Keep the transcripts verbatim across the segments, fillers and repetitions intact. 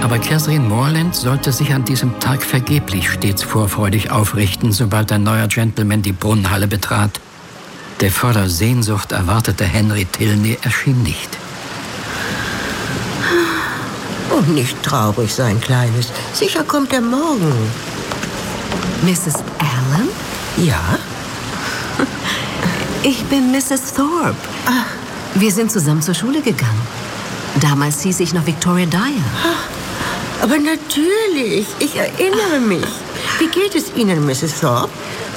Aber Catherine Morland sollte sich an diesem Tag vergeblich stets vorfreudig aufrichten, sobald ein neuer Gentleman die Brunnenhalle betrat. Der voller Sehnsucht erwartete Henry Tilney erschien nicht. Und nicht traurig sein, Kleines. Sicher kommt er morgen. Misses Allen? Ja? Ich bin Misses Thorpe. Ach. Wir sind zusammen zur Schule gegangen. Damals hieß ich noch Victoria Dyer. Ach, aber natürlich, ich erinnere mich. Wie geht es Ihnen, Misses Thorpe?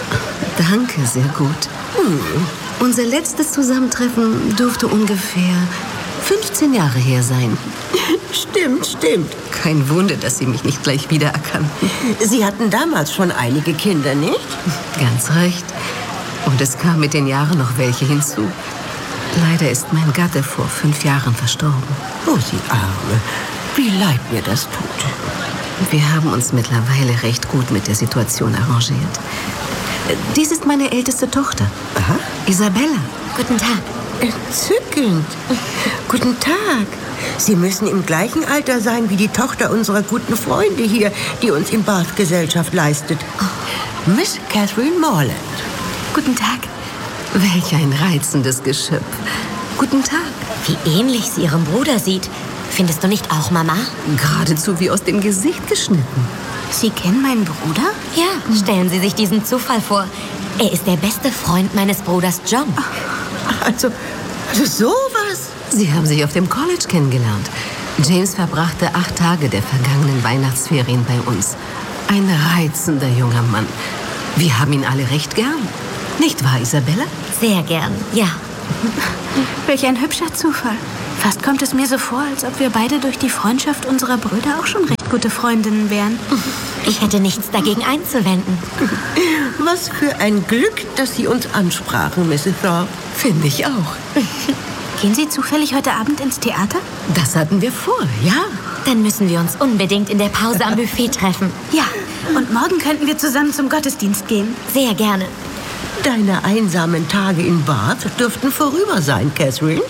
Danke, sehr gut. Hm. Unser letztes Zusammentreffen dürfte ungefähr fünfzehn Jahre her sein. Stimmt, stimmt. Kein Wunder, dass Sie mich nicht gleich wiedererkannten. Sie hatten damals schon einige Kinder, nicht? Ganz recht. Und es kamen mit den Jahren noch welche hinzu. Leider ist mein Gatte vor fünf Jahren verstorben. Oh, Sie Arme. Wie leid mir das tut. Wir haben uns mittlerweile recht gut mit der Situation arrangiert. Dies ist meine älteste Tochter. Aha. Isabella. Guten Tag. Entzückend. Guten Tag. Sie müssen im gleichen Alter sein wie die Tochter unserer guten Freunde hier, die uns in Bath Gesellschaft leistet. Oh. Miss Catherine Morland. Guten Tag. Welch ein reizendes Geschöpf. Guten Tag. Wie ähnlich sie ihrem Bruder sieht. Findest du nicht auch, Mama? Geradezu wie aus dem Gesicht geschnitten. Sie kennen meinen Bruder? Ja, stellen Sie sich diesen Zufall vor. Er ist der beste Freund meines Bruders John. Also, also sowas? Sie haben sich auf dem College kennengelernt. James verbrachte acht Tage der vergangenen Weihnachtsferien bei uns. Ein reizender junger Mann. Wir haben ihn alle recht gern. Nicht wahr, Isabella? Sehr gern, ja. Welch ein hübscher Zufall. Fast kommt es mir so vor, als ob wir beide durch die Freundschaft unserer Brüder auch schon recht gute Freundinnen wären. Ich hätte nichts dagegen einzuwenden. Was für ein Glück, dass Sie uns ansprachen, Misses Thorpe. Finde ich auch. Gehen Sie zufällig heute Abend ins Theater? Das hatten wir vor, ja. Dann müssen wir uns unbedingt in der Pause am Buffet treffen. Ja, und morgen könnten wir zusammen zum Gottesdienst gehen. Sehr gerne. Deine einsamen Tage in Bath dürften vorüber sein, Catherine.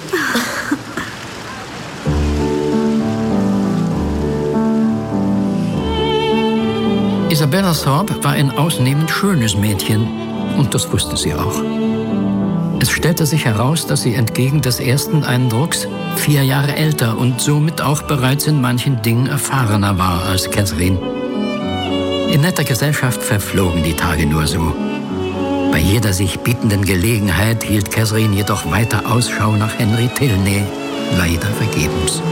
Isabella Thorpe war ein ausnehmend schönes Mädchen und das wusste sie auch. Es stellte sich heraus, dass sie entgegen des ersten Eindrucks vier Jahre älter und somit auch bereits in manchen Dingen erfahrener war als Catherine. In netter Gesellschaft verflogen die Tage nur so. Bei jeder sich bietenden Gelegenheit hielt Catherine jedoch weiter Ausschau nach Henry Tilney, leider vergebens.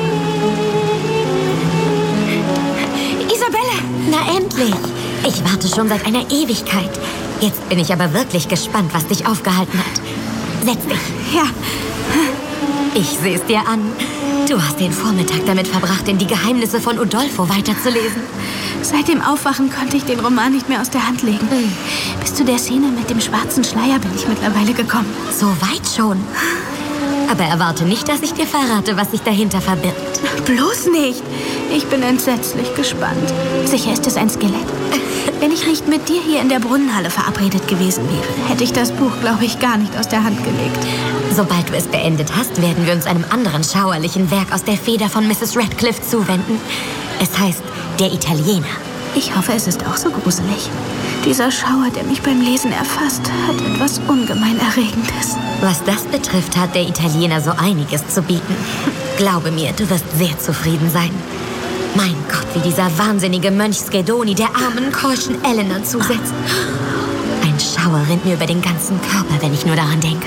Isabella! Na endlich! Ich warte schon seit einer Ewigkeit. Jetzt bin ich aber wirklich gespannt, was dich aufgehalten hat. Setz dich. Ja. Ich sehe es dir an. Du hast den Vormittag damit verbracht, in die Geheimnisse von Udolpho weiterzulesen. Seit dem Aufwachen konnte ich den Roman nicht mehr aus der Hand legen. Hm. Bis zu der Szene mit dem schwarzen Schleier bin ich mittlerweile gekommen. So weit schon. Aber erwarte nicht, dass ich dir verrate, was sich dahinter verbirgt. Bloß nicht. Ich bin entsetzlich gespannt. Sicher ist es ein Skelett. Wenn ich nicht mit dir hier in der Brunnenhalle verabredet gewesen wäre, hätte ich das Buch, glaube ich, gar nicht aus der Hand gelegt. Sobald du es beendet hast, werden wir uns einem anderen schauerlichen Werk aus der Feder von Misses Radcliffe zuwenden. Es heißt Der Italiener. Ich hoffe, es ist auch so gruselig. Dieser Schauer, der mich beim Lesen erfasst, hat etwas ungemein Erregendes. Was das betrifft, hat Der Italiener so einiges zu bieten. Glaube mir, du wirst sehr zufrieden sein. Mein Gott, wie dieser wahnsinnige Mönch Schedoni der armen, keuschen Eleanor zusetzt. Ein Schauer rinnt mir über den ganzen Körper, wenn ich nur daran denke.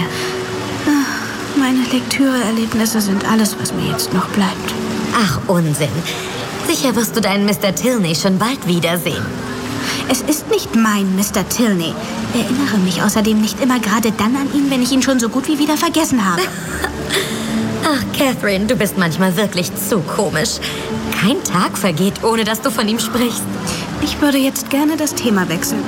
Meine Lektüreerlebnisse sind alles, was mir jetzt noch bleibt. Ach, Unsinn. Sicher wirst du deinen Mister Tilney schon bald wiedersehen. Es ist nicht mein Mister Tilney. Erinnere mich außerdem nicht immer gerade dann an ihn, wenn ich ihn schon so gut wie wieder vergessen habe. Ach, Catherine, du bist manchmal wirklich zu komisch. Kein Tag vergeht, ohne dass du von ihm sprichst. Ich würde jetzt gerne das Thema wechseln.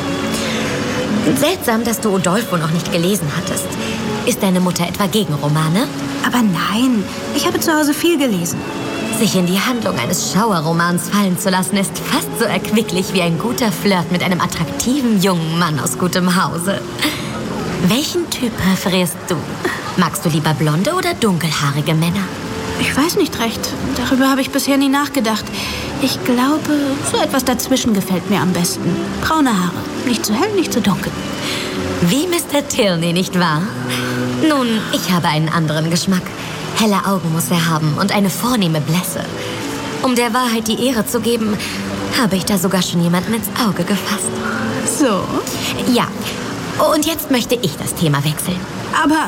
Seltsam, dass du Udolpho noch nicht gelesen hattest. Ist deine Mutter etwa gegen Romane? Aber nein, ich habe zu Hause viel gelesen. Sich in die Handlung eines Schauerromans fallen zu lassen, ist fast so erquicklich wie ein guter Flirt mit einem attraktiven jungen Mann aus gutem Hause. Welchen Typ präferierst du? Magst du lieber blonde oder dunkelhaarige Männer? Ich weiß nicht recht. Darüber habe ich bisher nie nachgedacht. Ich glaube, so etwas dazwischen gefällt mir am besten. Braune Haare. Nicht zu hell, nicht zu dunkel. Wie Mister Tilney, nicht wahr? Nun, ich habe einen anderen Geschmack. Helle Augen muss er haben und eine vornehme Blässe. Um der Wahrheit die Ehre zu geben, habe ich da sogar schon jemanden ins Auge gefasst. So? Ja. Und jetzt möchte ich das Thema wechseln. Aber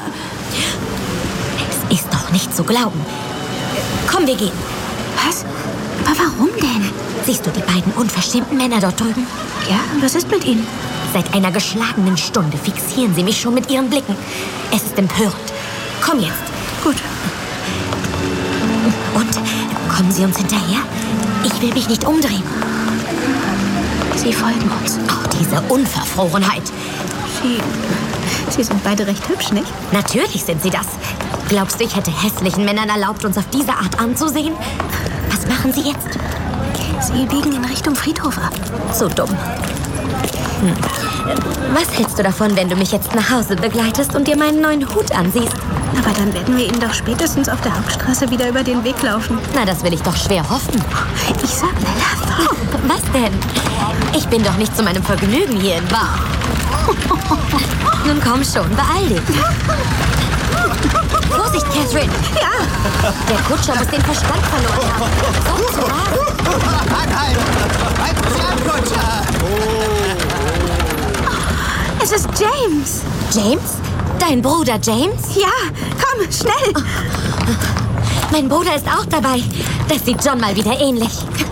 es ist doch nicht zu glauben. Komm, wir gehen. Was? Aber warum denn? Siehst du die beiden unverschämten Männer dort drüben? Ja, was ist mit ihnen? Seit einer geschlagenen Stunde fixieren sie mich schon mit ihren Blicken. Es ist empörend. Komm jetzt. Gut. Und kommen Sie uns hinterher? Ich will mich nicht umdrehen. Sie folgen uns. Oh, diese Unverfrorenheit. Sie, Sie sind beide recht hübsch, nicht? Natürlich sind sie das. Glaubst du, ich hätte hässlichen Männern erlaubt, uns auf diese Art anzusehen? Was machen Sie jetzt? Sie biegen in Richtung Friedhof ab. So dumm. Hm. Was hältst du davon, wenn du mich jetzt nach Hause begleitest und dir meinen neuen Hut ansiehst? Aber dann werden wir Ihnen doch spätestens auf der Hauptstraße wieder über den Weg laufen. Na, das will ich doch schwer hoffen. Ich sag, Lella, was denn? Ich bin doch nicht zu meinem Vergnügen hier in Bar. Nun komm schon, beeil dich. Vorsicht, Catherine! Ja! Der Kutscher muss den Verstand verloren haben. So zu rasen. Anhalten! Halten Sie an, Kutscher! Es ist James! James? Dein Bruder James? Ja, komm, schnell! Mein Bruder ist auch dabei. Das sieht John mal wieder ähnlich.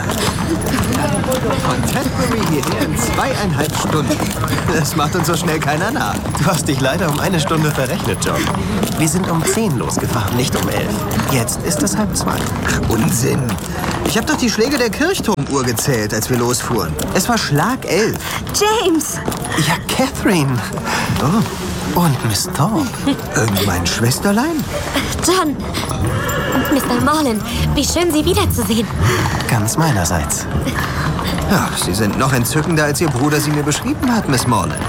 Von Tetbury hierher in zweieinhalb Stunden. Das macht uns so schnell keiner nach. Du hast dich leider um eine Stunde verrechnet, John. Wir sind um zehn losgefahren, nicht um elf. Jetzt ist es halb zwei. Ach, Unsinn. Ich habe doch die Schläge der Kirchturmuhr gezählt, als wir losfuhren. Es war Schlag elf. James! Ja, Catherine. Oh, und Miss Thorne. Äh, mein Schwesterlein? John! Mister Morland, wie schön, Sie wiederzusehen. Ganz meinerseits. Ja, Sie sind noch entzückender, als Ihr Bruder Sie mir beschrieben hat, Miss Morland.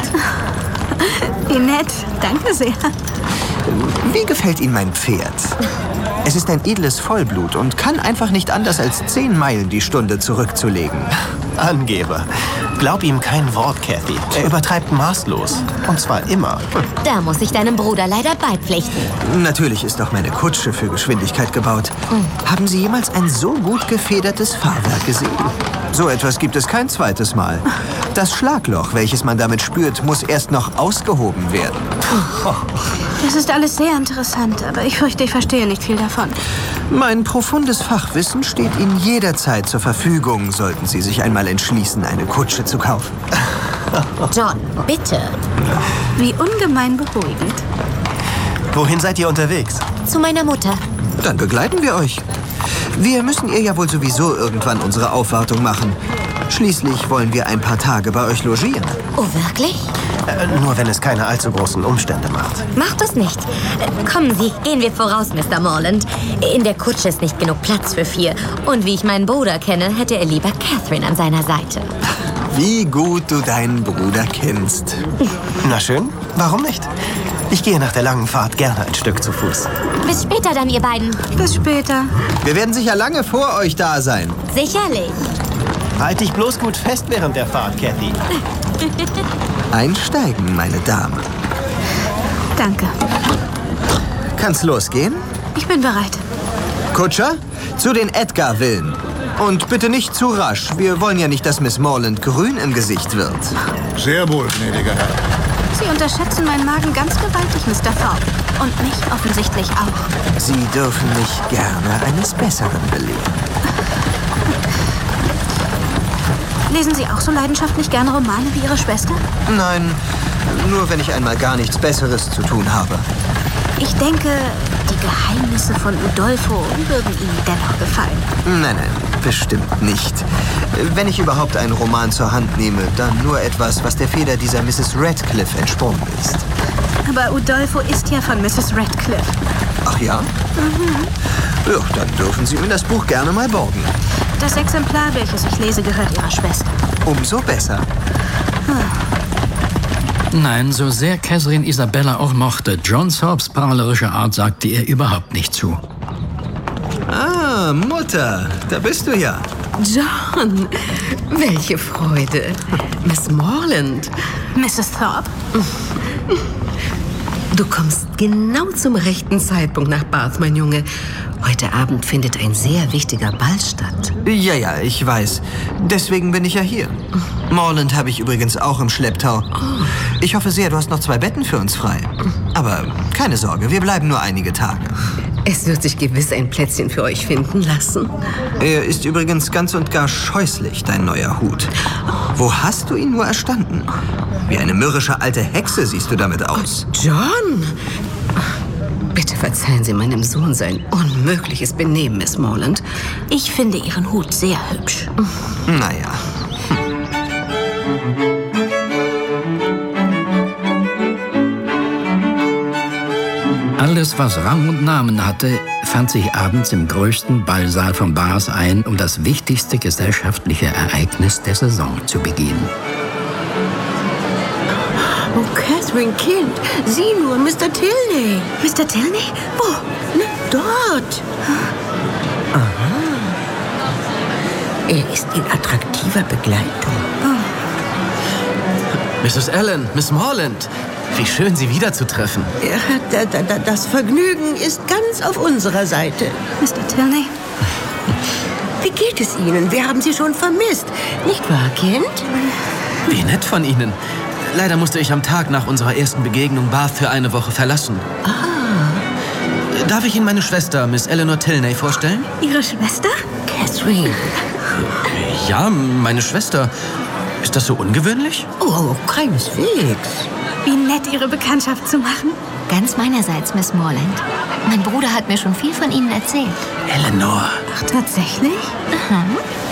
Wie nett. Danke sehr. Wie gefällt Ihnen mein Pferd? Es ist ein edles Vollblut und kann einfach nicht anders als zehn Meilen die Stunde zurückzulegen. Angeber. Glaub ihm kein Wort, Cathy. Er übertreibt maßlos. Und zwar immer. Da muss ich deinem Bruder leider beipflichten. Natürlich ist auch meine Kutsche für Geschwindigkeit gebaut. Haben Sie jemals ein so gut gefedertes Fahrwerk gesehen? So etwas gibt es kein zweites Mal. Das Schlagloch, welches man damit spürt, muss erst noch ausgehoben werden. Das ist alles sehr interessant, aber ich fürchte, ich verstehe nicht viel davon. Mein profundes Fachwissen steht Ihnen jederzeit zur Verfügung, sollten Sie sich einmal entschließen, eine Kutsche zu kaufen. John, bitte. Wie ungemein beruhigend. Wohin seid ihr unterwegs? Zu meiner Mutter. Dann begleiten wir euch. Wir müssen ihr ja wohl sowieso irgendwann unsere Aufwartung machen. Schließlich wollen wir ein paar Tage bei euch logieren. Oh, wirklich? Äh, nur wenn es keine allzu großen Umstände macht. Macht es nicht. Äh, Kommen Sie, gehen wir voraus, Mister Morland. In der Kutsche ist nicht genug Platz für vier. Und wie ich meinen Bruder kenne, hätte er lieber Catherine an seiner Seite. Wie gut du deinen Bruder kennst. Na schön, warum nicht? Ich gehe nach der langen Fahrt gerne ein Stück zu Fuß. Bis später dann, ihr beiden. Bis später. Wir werden sicher lange vor euch da sein. Sicherlich. Halt dich bloß gut fest während der Fahrt, Cathy. Einsteigen, meine Dame. Danke. Kann's losgehen? Ich bin bereit. Kutscher, zu den Edgar-Villen. Und bitte nicht zu rasch. Wir wollen ja nicht, dass Miss Morland grün im Gesicht wird. Sehr wohl, gnädiger Herr. Sie unterschätzen meinen Magen ganz gewaltig, Mister Thorne. Und mich offensichtlich auch. Sie dürfen mich gerne eines Besseren belehren. Lesen Sie auch so leidenschaftlich gerne Romane wie Ihre Schwester? Nein, nur wenn ich einmal gar nichts Besseres zu tun habe. Ich denke, die Geheimnisse von Udolpho würden Ihnen dennoch gefallen. Nein, nein, bestimmt nicht. Wenn ich überhaupt einen Roman zur Hand nehme, dann nur etwas, was der Feder dieser Misses Radcliffe entsprungen ist. Aber Udolpho ist ja von Misses Radcliffe. Ach ja? Mhm. Ja, dann dürfen Sie mir das Buch gerne mal borgen. Das Exemplar, welches ich lese, gehört Ihrer Schwester. Umso besser. Nein, so sehr Catherine Isabella auch mochte, John Thorpes prahlerische Art sagte ihr überhaupt nicht zu. Ah, Mutter, da bist du ja. John, welche Freude. Miss Morland. Misses Thorpe? Du kommst genau zum rechten Zeitpunkt nach Bath, mein Junge. Heute Abend findet ein sehr wichtiger Ball statt. Ja, ja, ich weiß. Deswegen bin ich ja hier. Morland habe ich übrigens auch im Schlepptau. Ich hoffe sehr, du hast noch zwei Betten für uns frei. Aber keine Sorge, wir bleiben nur einige Tage. Es wird sich gewiss ein Plätzchen für euch finden lassen. Er ist übrigens ganz und gar scheußlich, dein neuer Hut. Wo hast du ihn nur erstanden? Wie eine mürrische alte Hexe siehst du damit aus. John! Bitte verzeihen Sie meinem Sohn sein unmögliches Benehmen, Miss Morland. Ich finde Ihren Hut sehr hübsch. Naja. Alles, was Rang und Namen hatte, fand sich abends im größten Ballsaal von Bath ein, um das wichtigste gesellschaftliche Ereignis der Saison zu begehen. Oh, Catherine, Kind, sieh nur, Mister Tilney. Mister Tilney? Wo? Na, dort. Aha. Er ist in attraktiver Begleitung. Misses Allen, Miss Morland. Wie schön, Sie wiederzutreffen. Ja, da, da, da, das Vergnügen ist ganz auf unserer Seite. Mister Tilney? Wie geht es Ihnen? Wir haben Sie schon vermisst. Nicht wahr, Kind? Wie nett von Ihnen. Leider musste ich am Tag nach unserer ersten Begegnung Bath für eine Woche verlassen. Ah. Darf ich Ihnen meine Schwester, Miss Eleanor Tilney, vorstellen? Ihre Schwester? Catherine. Ja, meine Schwester. Ist das so ungewöhnlich? Oh, keineswegs. Wie nett, Ihre Bekanntschaft zu machen. Ganz meinerseits, Miss Morland. Mein Bruder hat mir schon viel von Ihnen erzählt. Eleanor. Ach, tatsächlich? Aha.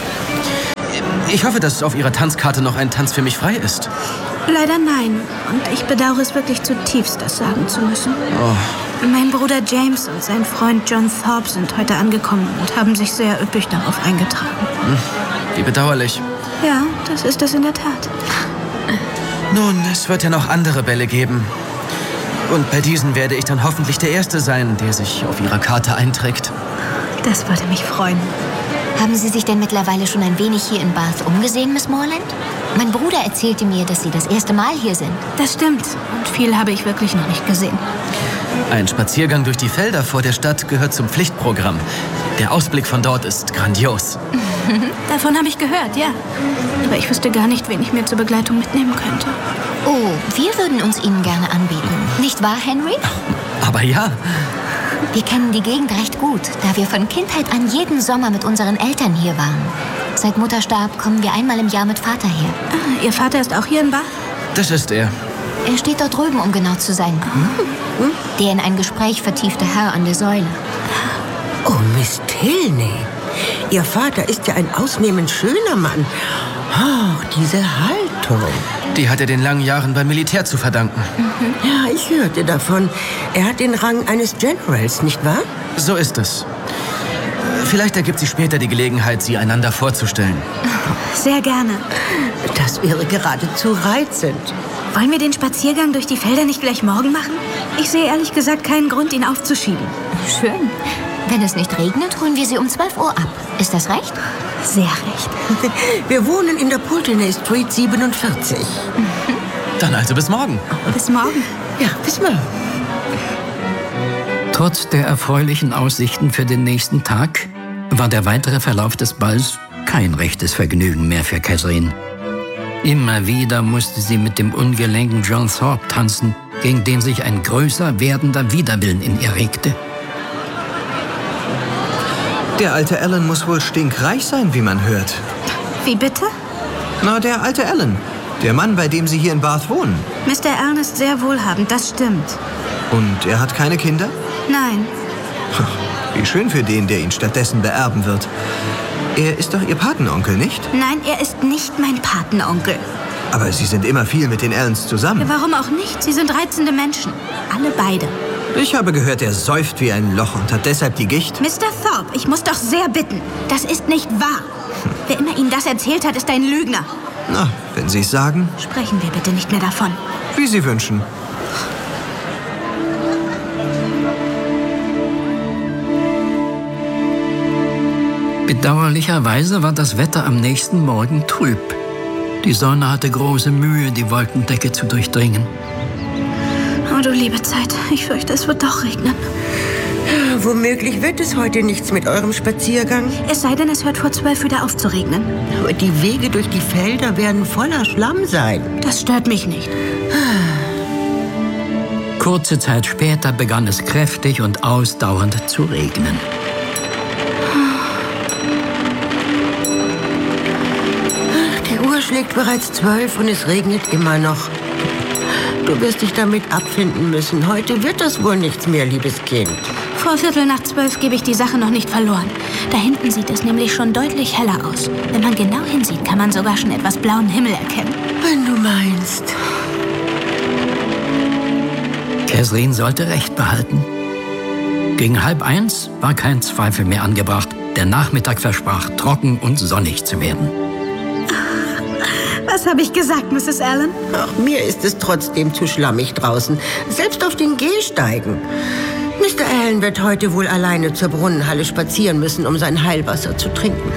Ich hoffe, dass auf Ihrer Tanzkarte noch ein Tanz für mich frei ist. Leider nein. Und ich bedauere es wirklich zutiefst, das sagen zu müssen. Oh. Mein Bruder James und sein Freund John Thorpe sind heute angekommen und haben sich sehr üppig darauf eingetragen. Hm, wie bedauerlich. Ja, das ist es in der Tat. Nun, es wird ja noch andere Bälle geben. Und bei diesen werde ich dann hoffentlich der Erste sein, der sich auf Ihrer Karte einträgt. Das würde mich freuen. Haben Sie sich denn mittlerweile schon ein wenig hier in Bath umgesehen, Miss Morland? Mein Bruder erzählte mir, dass Sie das erste Mal hier sind. Das stimmt. Und viel habe ich wirklich noch nicht gesehen. Ein Spaziergang durch die Felder vor der Stadt gehört zum Pflichtprogramm. Der Ausblick von dort ist grandios. Davon habe ich gehört, ja. Aber ich wüsste gar nicht, wen ich mir zur Begleitung mitnehmen könnte. Oh, wir würden uns Ihnen gerne anbieten. Nicht wahr, Henry? Aber ja. Wir kennen die Gegend recht gut, da wir von Kindheit an jeden Sommer mit unseren Eltern hier waren. Seit Mutter starb, kommen wir einmal im Jahr mit Vater her. Ah, Ihr Vater ist auch hier in Bath? Das ist er. Er steht dort drüben, um genau zu sein. Hm? Der in ein Gespräch vertiefte Herr an der Säule. Oh, Miss Tilney. Ihr Vater ist ja ein ausnehmend schöner Mann. Oh, diese Haltung. Die hat er den langen Jahren beim Militär zu verdanken. Mhm. Ja, ich hörte davon. Er hat den Rang eines Generals, nicht wahr? So ist es. Vielleicht ergibt sich später die Gelegenheit, sie einander vorzustellen. Sehr gerne. Das wäre geradezu reizend. Wollen wir den Spaziergang durch die Felder nicht gleich morgen machen? Ich sehe ehrlich gesagt keinen Grund, ihn aufzuschieben. Schön. Wenn es nicht regnet, holen wir sie um zwölf Uhr ab. Ist das recht? Sehr recht. Wir wohnen in der Pulteney Street siebenundvierzig. Dann also bis morgen. Bis morgen. Ja, bis morgen. Trotz der erfreulichen Aussichten für den nächsten Tag war der weitere Verlauf des Balls kein rechtes Vergnügen mehr für Catherine. Immer wieder musste sie mit dem ungelenken John Thorpe tanzen, gegen den sich ein größer werdender Widerwillen in ihr regte. Der alte Alan muss wohl stinkreich sein, wie man hört. Wie bitte? Na, der alte Alan. Der Mann, bei dem Sie hier in Bath wohnen. Mister Allen ist sehr wohlhabend, das stimmt. Und er hat keine Kinder? Nein. Wie schön für den, der ihn stattdessen beerben wird. Er ist doch Ihr Patenonkel, nicht? Nein, er ist nicht mein Patenonkel. Aber Sie sind immer viel mit den Allens zusammen. Warum auch nicht? Sie sind reizende Menschen. Alle beide. Ich habe gehört, er säuft wie ein Loch und hat deshalb die Gicht. Mister Thorpe, ich muss doch sehr bitten. Das ist nicht wahr. Hm. Wer immer Ihnen das erzählt hat, ist ein Lügner. Na, wenn Sie es sagen. Sprechen wir bitte nicht mehr davon. Wie Sie wünschen. Bedauerlicherweise war das Wetter am nächsten Morgen trüb. Die Sonne hatte große Mühe, die Wolkendecke zu durchdringen. Oh, du liebe Zeit. Ich fürchte, es wird doch regnen. Womöglich wird es heute nichts mit eurem Spaziergang. Es sei denn, es hört vor zwölf wieder auf zu regnen. Aber die Wege durch die Felder werden voller Schlamm sein. Das stört mich nicht. Kurze Zeit später begann es kräftig und ausdauernd zu regnen. Die Uhr schlägt bereits zwölf und es regnet immer noch. Du wirst dich damit abfinden müssen. Heute wird das wohl nichts mehr, liebes Kind. Vor Viertel nach zwölf gebe ich die Sache noch nicht verloren. Da hinten sieht es nämlich schon deutlich heller aus. Wenn man genau hinsieht, kann man sogar schon etwas blauen Himmel erkennen. Wenn du meinst. Catherine sollte Recht behalten. Gegen halb eins war kein Zweifel mehr angebracht. Der Nachmittag versprach, trocken und sonnig zu werden. Was habe ich gesagt, Misses Allen? Ach, mir ist es trotzdem zu schlammig draußen. Selbst auf den Gehsteigen. Mister Allen wird heute wohl alleine zur Brunnenhalle spazieren müssen, um sein Heilwasser zu trinken.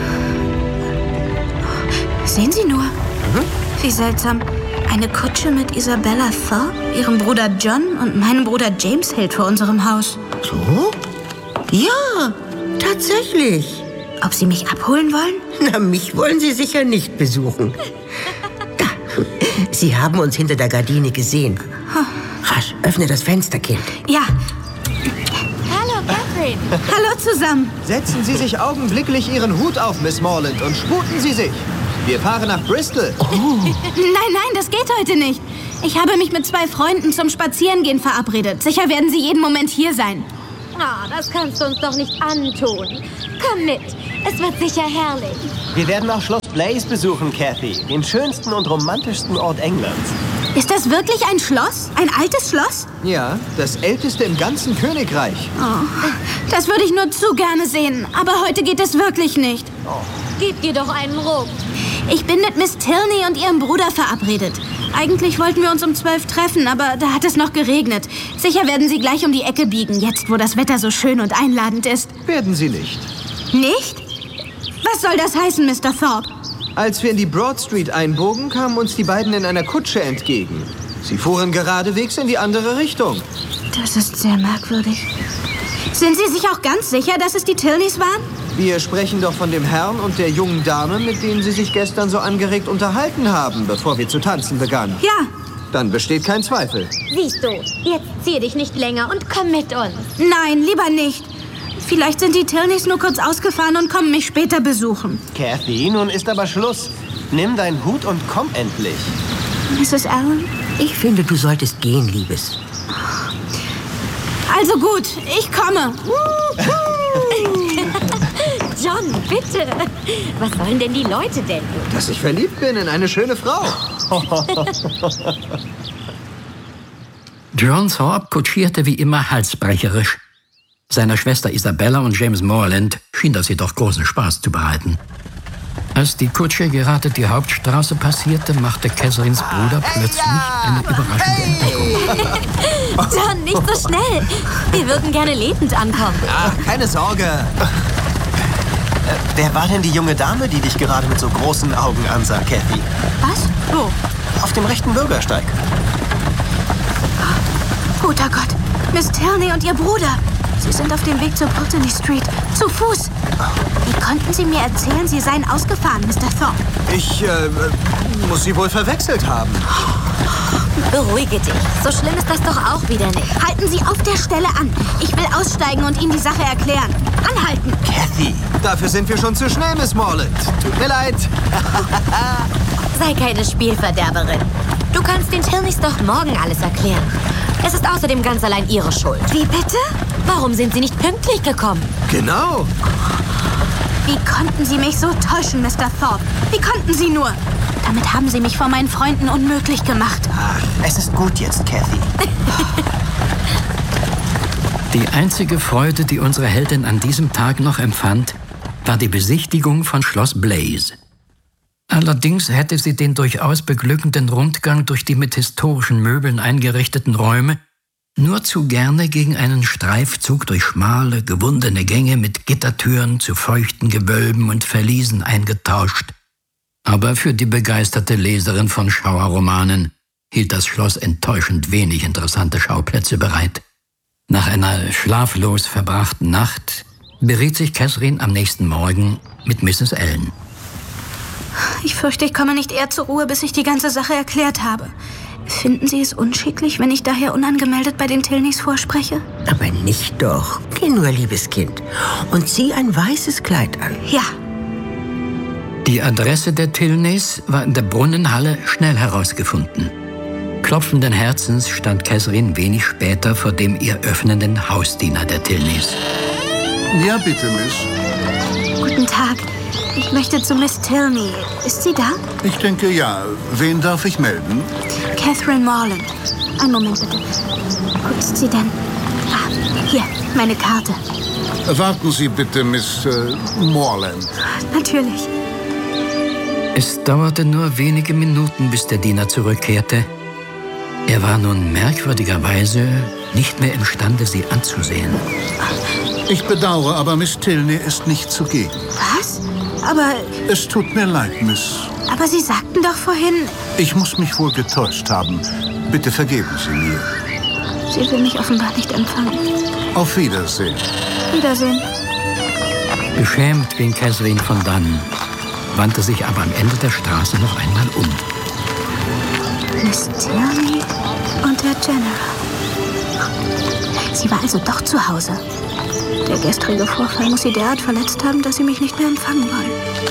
Sehen Sie nur. Mhm. Wie seltsam. Eine Kutsche mit Isabella Thorpe, ihrem Bruder John und meinem Bruder James hält vor unserem Haus. So? Ja, tatsächlich. Ob Sie mich abholen wollen? Na, mich wollen Sie sicher nicht besuchen. Da. Sie haben uns hinter der Gardine gesehen. Rasch, öffne das Fenster, Kind. Ja. Hallo, Catherine. Hallo zusammen. Setzen Sie sich augenblicklich Ihren Hut auf, Miss Morland, und sputen Sie sich. Wir fahren nach Bristol. Oh. Nein, nein, das geht heute nicht. Ich habe mich mit zwei Freunden zum Spazierengehen verabredet. Sicher werden sie jeden Moment hier sein. Ah, das kannst du uns doch nicht antun. Komm mit, es wird sicher herrlich. Wir werden auch Schloss Blaise besuchen, Cathy. Den schönsten und romantischsten Ort Englands. Ist das wirklich ein Schloss? Ein altes Schloss? Ja, das älteste im ganzen Königreich. Oh, das würde ich nur zu gerne sehen. Aber heute geht es wirklich nicht. Oh. Gib dir doch einen Ruck. Ich bin mit Miss Tilney und ihrem Bruder verabredet. Eigentlich wollten wir uns um zwölf treffen, aber da hat es noch geregnet. Sicher werden sie gleich um die Ecke biegen, jetzt wo das Wetter so schön und einladend ist. Werden sie nicht. Nicht? Was soll das heißen, Mister Thorpe? Als wir in die Broad Street einbogen, kamen uns die beiden in einer Kutsche entgegen. Sie fuhren geradewegs in die andere Richtung. Das ist sehr merkwürdig. Sind Sie sich auch ganz sicher, dass es die Tilneys waren? Wir sprechen doch von dem Herrn und der jungen Dame, mit denen Sie sich gestern so angeregt unterhalten haben, bevor wir zu tanzen begannen. Ja. Dann besteht kein Zweifel. Siehst du, jetzt zieh dich nicht länger und komm mit uns. Nein, lieber nicht. Vielleicht sind die Tilneys nur kurz ausgefahren und kommen mich später besuchen. Cathy, nun ist aber Schluss. Nimm deinen Hut und komm endlich. Misses Allen? Ich finde, du solltest gehen, Liebes. Also gut, ich komme. John, bitte. Was sollen denn die Leute denken? Dass ich verliebt bin in eine schöne Frau. John Thorpe kutschierte wie immer halsbrecherisch. Seiner Schwester Isabella und James Morland schien das jedoch großen Spaß zu bereiten. Als die Kutsche gerade die Hauptstraße passierte, machte Catherines Bruder plötzlich eine überraschende Entdeckung. John, nicht so schnell. Wir würden gerne lebend ankommen. Ach, keine Sorge. Äh, wer war denn die junge Dame, die dich gerade mit so großen Augen ansah, Cathy? Was? Wo? Auf dem rechten Bürgersteig. Guter Gott, Miss Tilney und ihr Bruder. Sie sind auf dem Weg zur Pulteney Street. Zu Fuß. Wie konnten Sie mir erzählen, Sie seien ausgefahren, Mister Thorpe? Ich, äh, muss Sie wohl verwechselt haben. Beruhige dich. So schlimm ist das doch auch wieder nicht. Halten Sie auf der Stelle an. Ich will aussteigen und Ihnen die Sache erklären. Anhalten! Cathy! Dafür sind wir schon zu schnell, Miss Morland. Tut mir leid. Sei keine Spielverderberin. Du kannst den Tilneys doch morgen alles erklären. Es ist außerdem ganz allein ihre Schuld. Wie bitte? Warum sind sie nicht pünktlich gekommen? Genau. Wie konnten Sie mich so täuschen, Mister Thorpe? Wie konnten Sie nur? Damit haben Sie mich vor meinen Freunden unmöglich gemacht. Ach, es ist gut jetzt, Cathy. Die einzige Freude, die unsere Heldin an diesem Tag noch empfand, war die Besichtigung von Schloss Blaise. Allerdings hätte sie den durchaus beglückenden Rundgang durch die mit historischen Möbeln eingerichteten Räume nur zu gerne gegen einen Streifzug durch schmale, gewundene Gänge mit Gittertüren zu feuchten Gewölben und Verliesen eingetauscht. Aber für die begeisterte Leserin von Schauerromanen hielt das Schloss enttäuschend wenig interessante Schauplätze bereit. Nach einer schlaflos verbrachten Nacht beriet sich Catherine am nächsten Morgen mit Misses Allen. Ich fürchte, ich komme nicht eher zur Ruhe, bis ich die ganze Sache erklärt habe. Finden Sie es unschicklich, wenn ich daher unangemeldet bei den Tilneys vorspreche? Aber nicht doch. Geh nur, liebes Kind. Und zieh ein weißes Kleid an. Ja. Die Adresse der Tilneys war in der Brunnenhalle schnell herausgefunden. Klopfenden Herzens stand Catherine wenig später vor dem ihr öffnenden Hausdiener der Tilneys. Ja, bitte, Miss. Guten Tag. Ich möchte zu Miss Tilney. Ist sie da? Ich denke, ja. Wen darf ich melden? Catherine Morland. Einen Moment, bitte. Wo ist sie denn? Ah, hier, meine Karte. Warten Sie bitte, Miss äh, Morland. Natürlich. Es dauerte nur wenige Minuten, bis der Diener zurückkehrte. Er war nun merkwürdigerweise nicht mehr imstande, sie anzusehen. Ich bedauere, aber Miss Tilney ist nicht zugegen. Was? Aber... Es tut mir leid, Miss. Aber Sie sagten doch vorhin... Ich muss mich wohl getäuscht haben. Bitte vergeben Sie mir. Sie will mich offenbar nicht empfangen. Auf Wiedersehen. Wiedersehen. Beschämt ging Catherine von dannen, wandte sich aber am Ende der Straße noch einmal um. Miss Tilney und der General. Sie war also doch zu Hause. Der gestrige Vorfall muss sie derart verletzt haben, dass sie mich nicht mehr empfangen wollen.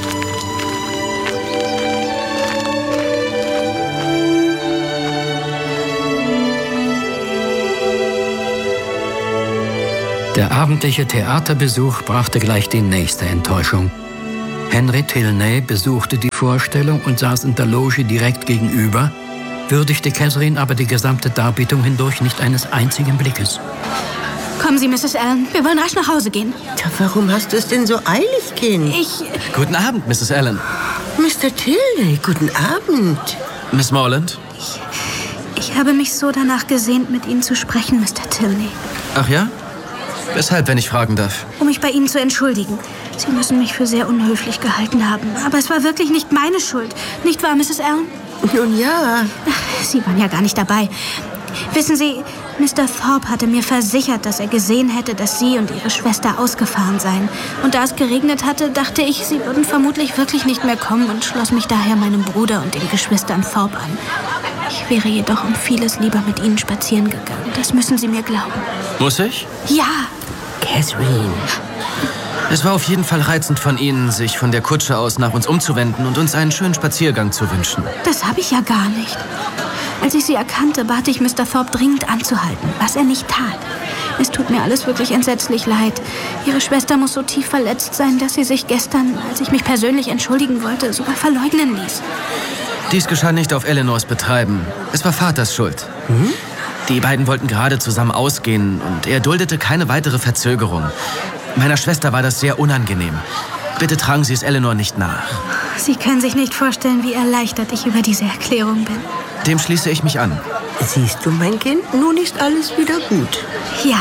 Der abendliche Theaterbesuch brachte gleich die nächste Enttäuschung. Henry Tilney besuchte die Vorstellung und saß in der Loge direkt gegenüber, würdigte Catherine aber die gesamte Darbietung hindurch nicht eines einzigen Blickes. Kommen Sie, Misses Allen. Wir wollen rasch nach Hause gehen. Ja, warum hast du es denn so eilig, Kind? Ich... Guten Abend, Misses Allen. Mister Tilney, guten Abend. Miss Morland? Ich, ich habe mich so danach gesehnt, mit Ihnen zu sprechen, Mister Tilney. Ach ja? Weshalb, wenn ich fragen darf? Um mich bei Ihnen zu entschuldigen. Sie müssen mich für sehr unhöflich gehalten haben. Aber es war wirklich nicht meine Schuld. Nicht wahr, Misses Allen? Nun ja. Ach, Sie waren ja gar nicht dabei. Wissen Sie, Mister Thorpe hatte mir versichert, dass er gesehen hätte, dass Sie und Ihre Schwester ausgefahren seien. Und da es geregnet hatte, dachte ich, Sie würden vermutlich wirklich nicht mehr kommen und schloss mich daher meinem Bruder und den Geschwistern Thorpe an. Ich wäre jedoch um vieles lieber mit Ihnen spazieren gegangen. Das müssen Sie mir glauben. Muss ich? Ja. Catherine. Es war auf jeden Fall reizend von Ihnen, sich von der Kutsche aus nach uns umzuwenden und uns einen schönen Spaziergang zu wünschen. Das habe ich ja gar nicht. Als ich Sie erkannte, bat ich Mister Thorpe dringend anzuhalten, was er nicht tat. Es tut mir alles wirklich entsetzlich leid. Ihre Schwester muss so tief verletzt sein, dass sie sich gestern, als ich mich persönlich entschuldigen wollte, sogar verleugnen ließ. Dies geschah nicht auf Eleanors Betreiben. Es war Vaters Schuld. Hm? Die beiden wollten gerade zusammen ausgehen und er duldete keine weitere Verzögerung. Meiner Schwester war das sehr unangenehm. Bitte tragen Sie es Eleanor nicht nach. Sie können sich nicht vorstellen, wie erleichtert ich über diese Erklärung bin. Dem schließe ich mich an. Siehst du, mein Kind, nun ist alles wieder gut. Ja.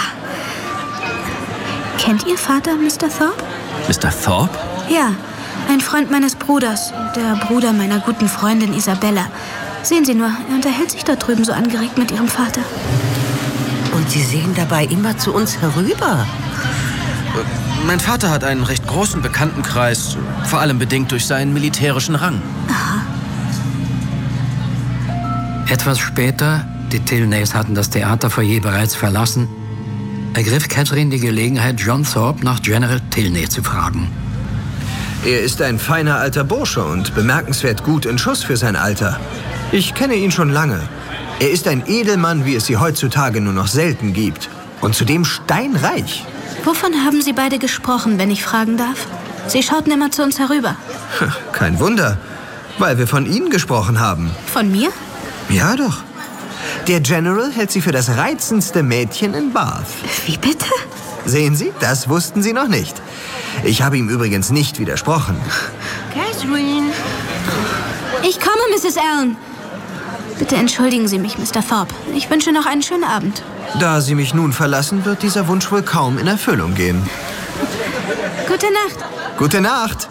Kennt Ihr Vater Mister Thorpe? Mister Thorpe? Ja, ein Freund meines Bruders, der Bruder meiner guten Freundin Isabella. Sehen Sie nur, er unterhält sich da drüben so angeregt mit Ihrem Vater. Und Sie sehen dabei immer zu uns herüber. Mein Vater hat einen recht großen Bekanntenkreis, vor allem bedingt durch seinen militärischen Rang. Aha. Etwas später, die Tilneys hatten das Theaterfoyer bereits verlassen, ergriff Catherine die Gelegenheit, John Thorpe nach General Tilney zu fragen. Er ist ein feiner alter Bursche und bemerkenswert gut in Schuss für sein Alter. Ich kenne ihn schon lange. Er ist ein Edelmann, wie es sie heutzutage nur noch selten gibt. Und zudem steinreich. Wovon haben Sie beide gesprochen, wenn ich fragen darf? Sie schauten immer zu uns herüber. Kein Wunder, weil wir von Ihnen gesprochen haben. Von mir? Ja doch. Der General hält Sie für das reizendste Mädchen in Bath. Wie bitte? Sehen Sie, das wussten Sie noch nicht. Ich habe ihm übrigens nicht widersprochen. Catherine. Ich komme, Misses Allen. Bitte entschuldigen Sie mich, Mister Thorpe. Ich wünsche noch einen schönen Abend. Da Sie mich nun verlassen, wird dieser Wunsch wohl kaum in Erfüllung gehen. Gute Nacht. Gute Nacht.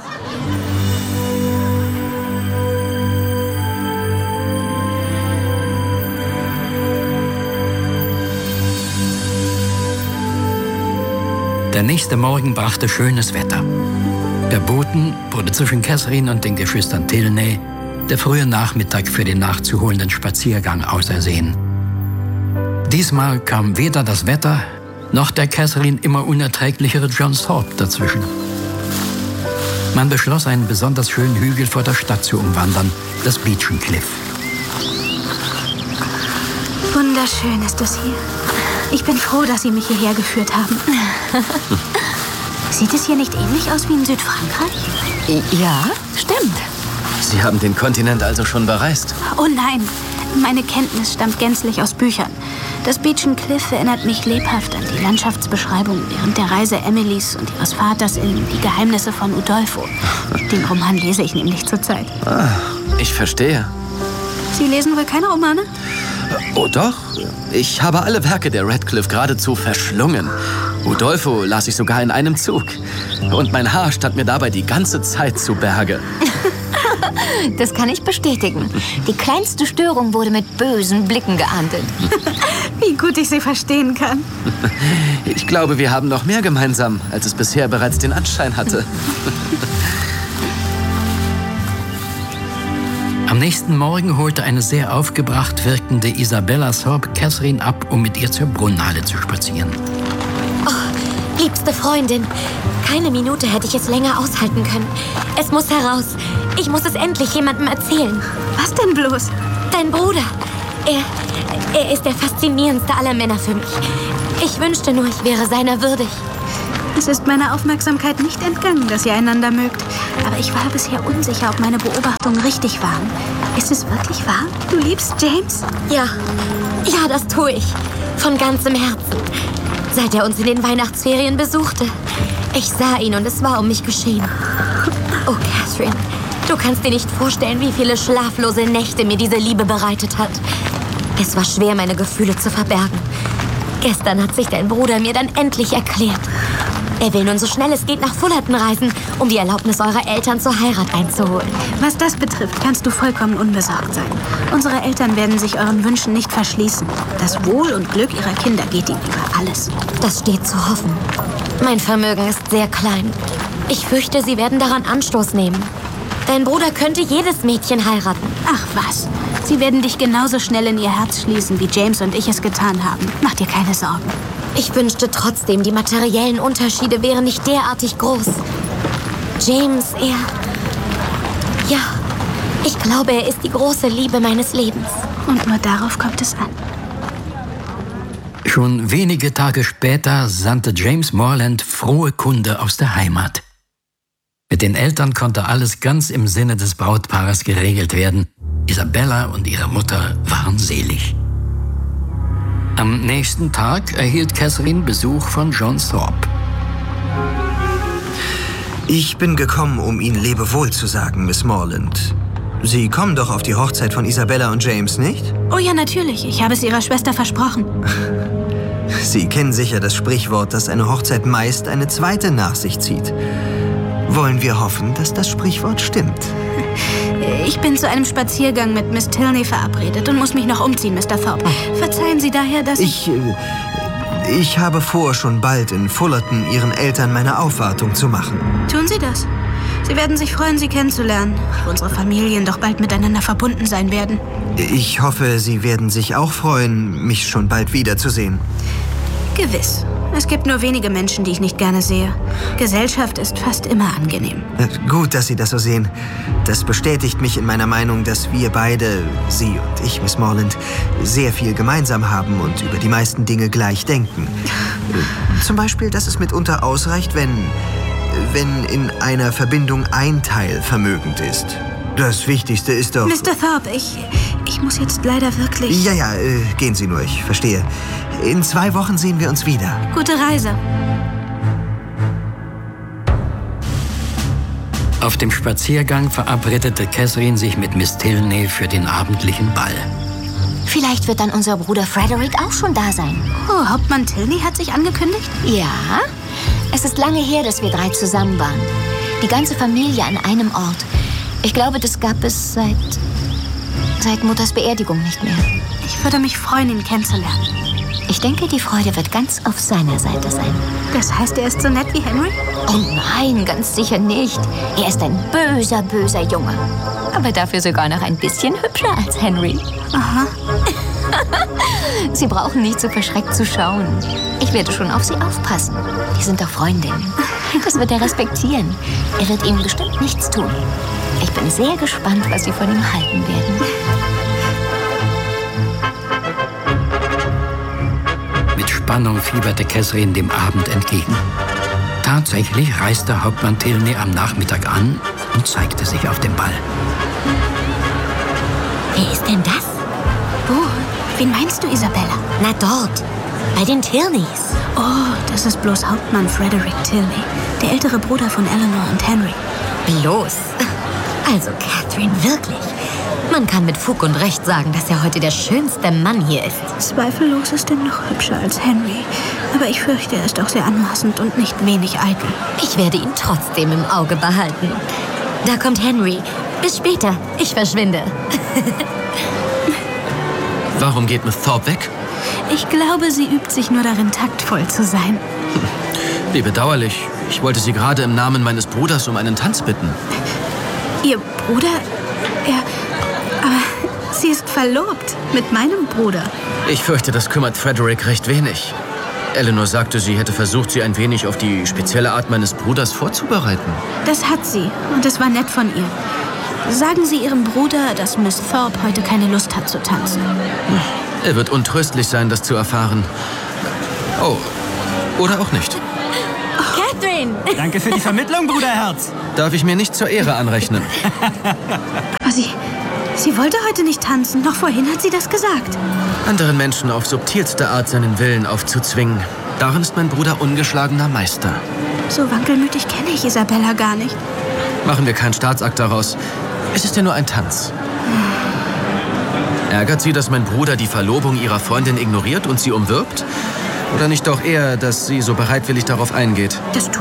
Der nächste Morgen brachte schönes Wetter. Verboten wurde zwischen Catherine und den Geschwistern Tilney der frühe Nachmittag für den nachzuholenden Spaziergang ausersehen. Diesmal kam weder das Wetter noch der Catherine immer unerträglichere John Thorpe dazwischen. Man beschloss, einen besonders schönen Hügel vor der Stadt zu umwandern, das Beechen Cliff. Wunderschön ist es hier. Ich bin froh, dass Sie mich hierher geführt haben. Sieht es hier nicht ähnlich aus wie in Südfrankreich? Ja, stimmt. Sie haben den Kontinent also schon bereist? Oh nein, meine Kenntnis stammt gänzlich aus Büchern. Das Beechen Cliff erinnert mich lebhaft an die Landschaftsbeschreibung während der Reise Emilys und ihres Vaters in Die Geheimnisse von Udolpho. Den Roman lese ich nämlich zurzeit. Ah, ich verstehe. Sie lesen wohl keine Romane? Oh doch, ich habe alle Werke der Radcliffe geradezu verschlungen. Udolpho las ich sogar in einem Zug. Und mein Haar stand mir dabei die ganze Zeit zu Berge. Das kann ich bestätigen. Die kleinste Störung wurde mit bösen Blicken geahndet. Wie gut ich Sie verstehen kann. Ich glaube, wir haben noch mehr gemeinsam, als es bisher bereits den Anschein hatte. Am nächsten Morgen holte eine sehr aufgebracht wirkende Isabella Thorpe Catherine ab, um mit ihr zur Brunnenhalle zu spazieren. Oh, liebste Freundin, keine Minute hätte ich es länger aushalten können. Es muss heraus. Ich muss es endlich jemandem erzählen. Was denn bloß? Dein Bruder. Er, er ist der faszinierendste aller Männer für mich. Ich wünschte nur, ich wäre seiner würdig. Es ist meiner Aufmerksamkeit nicht entgangen, dass ihr einander mögt. Aber ich war bisher unsicher, ob meine Beobachtungen richtig waren. Ist es wirklich wahr? Du liebst James? Ja, ja, das tue ich. Von ganzem Herzen. Seit er uns in den Weihnachtsferien besuchte. Ich sah ihn und es war um mich geschehen. Oh, Catherine, du kannst dir nicht vorstellen, wie viele schlaflose Nächte mir diese Liebe bereitet hat. Es war schwer, meine Gefühle zu verbergen. Gestern hat sich dein Bruder mir dann endlich erklärt. Er will nun so schnell es geht nach Fullerton reisen, um die Erlaubnis eurer Eltern zur Heirat einzuholen. Was das betrifft, kannst du vollkommen unbesorgt sein. Unsere Eltern werden sich euren Wünschen nicht verschließen. Das Wohl und Glück ihrer Kinder geht ihnen über alles. Das steht zu hoffen. Mein Vermögen ist sehr klein. Ich fürchte, sie werden daran Anstoß nehmen. Dein Bruder könnte jedes Mädchen heiraten. Ach was, sie werden dich genauso schnell in ihr Herz schließen, wie James und ich es getan haben. Mach dir keine Sorgen. Ich wünschte trotzdem, die materiellen Unterschiede wären nicht derartig groß. James, er... Ja, ich glaube, er ist die große Liebe meines Lebens. Und nur darauf kommt es an. Schon wenige Tage später sandte James Morland frohe Kunde aus der Heimat. Mit den Eltern konnte alles ganz im Sinne des Brautpaares geregelt werden. Isabella und ihre Mutter waren selig. Am nächsten Tag erhielt Catherine Besuch von John Thorpe. Ich bin gekommen, um Ihnen Lebewohl zu sagen, Miss Morland. Sie kommen doch auf die Hochzeit von Isabella und James, nicht? Oh ja, natürlich. Ich habe es Ihrer Schwester versprochen. Sie kennen sicher das Sprichwort, dass eine Hochzeit meist eine zweite nach sich zieht. Wollen wir hoffen, dass das Sprichwort stimmt? Ich bin zu einem Spaziergang mit Miss Tilney verabredet und muss mich noch umziehen, Mister Thorpe. Verzeihen Sie daher, dass ich... Ich, äh, ich habe vor, schon bald in Fullerton Ihren Eltern meine Aufwartung zu machen. Tun Sie das. Sie werden sich freuen, Sie kennenzulernen. Unsere Familien doch bald miteinander verbunden sein werden. Ich hoffe, Sie werden sich auch freuen, mich schon bald wiederzusehen. Gewiss. Es gibt nur wenige Menschen, die ich nicht gerne sehe. Gesellschaft ist fast immer angenehm. Gut, dass Sie das so sehen. Das bestätigt mich in meiner Meinung, dass wir beide, Sie und ich, Miss Morland, sehr viel gemeinsam haben und über die meisten Dinge gleich denken. Zum Beispiel, dass es mitunter ausreicht, wenn, wenn in einer Verbindung ein Teil vermögend ist. Das Wichtigste ist doch... Mister Thorpe, ich, ich muss jetzt leider wirklich... Ja, ja, äh, gehen Sie nur, ich verstehe. In zwei Wochen sehen wir uns wieder. Gute Reise. Auf dem Spaziergang verabredete Catherine sich mit Miss Tilney für den abendlichen Ball. Vielleicht wird dann unser Bruder Frederick auch schon da sein. Oh, Hauptmann Tilney hat sich angekündigt? Ja, es ist lange her, dass wir drei zusammen waren. Die ganze Familie an einem Ort. Ich glaube, das gab es seit, seit Mutters Beerdigung nicht mehr. Ich würde mich freuen, ihn kennenzulernen. Ich denke, die Freude wird ganz auf seiner Seite sein. Das heißt, er ist so nett wie Henry? Oh nein, ganz sicher nicht. Er ist ein böser, böser Junge. Aber dafür sogar noch ein bisschen hübscher als Henry. Aha. Sie brauchen nicht so verschreckt zu schauen. Ich werde schon auf sie aufpassen. Die sind doch Freundinnen. Das wird er respektieren. Er wird ihnen bestimmt nichts tun. Ich bin sehr gespannt, was sie von ihm halten werden. Mit Spannung fieberte Catherine dem Abend entgegen. Tatsächlich reiste Hauptmann Tilney am Nachmittag an und zeigte sich auf dem Ball. Wer ist denn das? Wo? Wen meinst du, Isabella? Na dort, bei den Tilneys. Oh, das ist bloß Hauptmann Frederick Tilney, der ältere Bruder von Eleanor und Henry. Bloß. Also, Catherine, wirklich. Man kann mit Fug und Recht sagen, dass er heute der schönste Mann hier ist. Zweifellos ist er noch hübscher als Henry. Aber ich fürchte, er ist auch sehr anmaßend und nicht wenig eitel. Ich werde ihn trotzdem im Auge behalten. Da kommt Henry. Bis später. Ich verschwinde. Warum geht Miss Thorpe weg? Ich glaube, sie übt sich nur darin, taktvoll zu sein. Wie bedauerlich. Ich wollte Sie gerade im Namen meines Bruders um einen Tanz bitten. Ihr Bruder? Er... Aber sie ist verlobt mit meinem Bruder. Ich fürchte, das kümmert Frederick recht wenig. Eleanor sagte, sie hätte versucht, sie ein wenig auf die spezielle Art meines Bruders vorzubereiten. Das hat sie. Und es war nett von ihr. Sagen Sie Ihrem Bruder, dass Miss Thorpe heute keine Lust hat zu tanzen. Er wird untröstlich sein, das zu erfahren. Oh, oder auch nicht. Catherine! Danke für die Vermittlung, Bruderherz. Darf ich mir nicht zur Ehre anrechnen. Aber sie, sie wollte heute nicht tanzen. Noch vorhin hat sie das gesagt. Anderen Menschen auf subtilste Art seinen Willen aufzuzwingen. Darin ist mein Bruder ungeschlagener Meister. So wankelmütig kenne ich Isabella gar nicht. Machen wir keinen Staatsakt daraus. Es ist ja nur ein Tanz. Ärgert Sie, dass mein Bruder die Verlobung Ihrer Freundin ignoriert und sie umwirbt? Oder nicht doch eher, dass sie so bereitwillig darauf eingeht? Das